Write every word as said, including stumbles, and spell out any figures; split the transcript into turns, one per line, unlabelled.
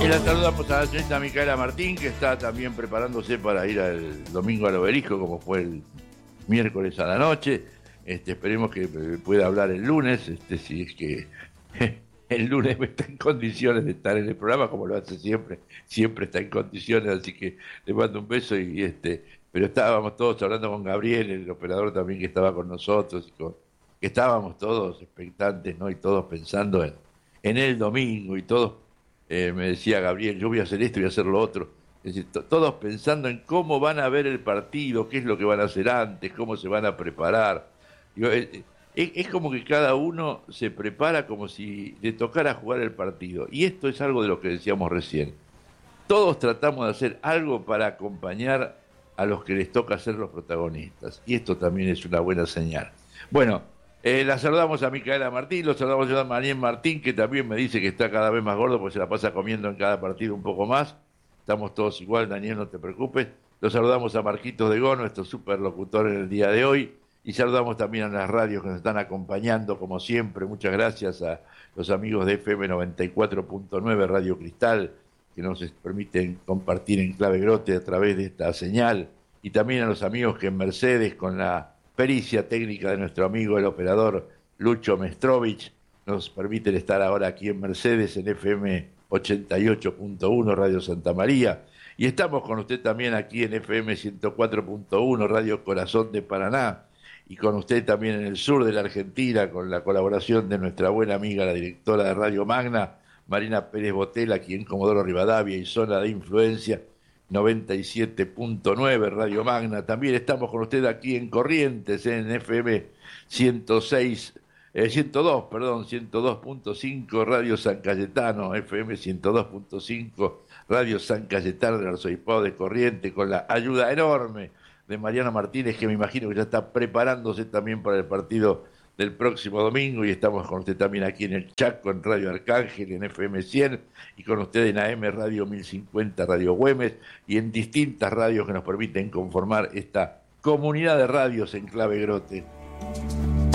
Y la saludamos a la señorita Micaela Martín, que está también preparándose para ir al domingo al Obelisco, como fue el miércoles a la noche. Este, esperemos que pueda hablar el lunes, este, si es que el lunes está en condiciones de estar en el programa, como lo hace siempre, siempre está en condiciones, así que le mando un beso. Y este, pero estábamos todos hablando con Gabriel, el operador también que estaba con nosotros, y con, que estábamos todos expectantes, ¿no? Y todos pensando en, en el domingo, y todos, eh, me decía Gabriel, yo voy a hacer esto, voy a hacer lo otro. Es decir, to- todos pensando en cómo van a ver el partido, qué es lo que van a hacer antes, cómo se van a preparar. Digo, eh, es, es como que cada uno se prepara como si le tocara jugar el partido. Y esto es algo de lo que decíamos recién. Todos tratamos de hacer algo para acompañar a los que les toca ser los protagonistas. Y esto también es una buena señal. Bueno, eh, la saludamos a Micaela Martín, lo saludamos a Mariel Martín, que también me dice que está cada vez más gordo porque se la pasa comiendo en cada partido un poco más. Estamos todos igual, Daniel, no te preocupes. Lo saludamos a Marquitos de Go, nuestro superlocutor en el día de hoy. Y saludamos también a las radios que nos están acompañando, como siempre. Muchas gracias a los amigos de F M noventa y cuatro punto nueve Radio Cristal, que nos permiten compartir en Clave Grote a través de esta señal. Y también a los amigos que en Mercedes, con la pericia técnica de nuestro amigo el operador Lucho Mestrovich, nos permiten estar ahora aquí en Mercedes, en F M ochenta y ocho punto uno Radio Santa María. Y estamos con usted también aquí en F M ciento cuatro punto uno Radio Corazón de Paraná, y con usted también en el sur de la Argentina, con la colaboración de nuestra buena amiga, la directora de Radio Magna, Marina Pérez Botel, aquí en Comodoro Rivadavia y zona de influencia, noventa y siete punto nueve Radio Magna. También estamos con usted aquí en Corrientes, en F M ciento seis, eh, ciento dos, perdón, ciento dos punto cinco Radio San Cayetano, F M ciento dos punto cinco Radio San Cayetano del Arzobispado de Corrientes, con la ayuda enorme de Mariano Martínez, que me imagino que ya está preparándose también para el partido del próximo domingo. Y estamos con usted también aquí en el Chaco, en Radio Arcángel, en F M cien, y con usted en A M Radio mil cincuenta, Radio Güemes, y en distintas radios que nos permiten conformar esta comunidad de radios en Clave Grote.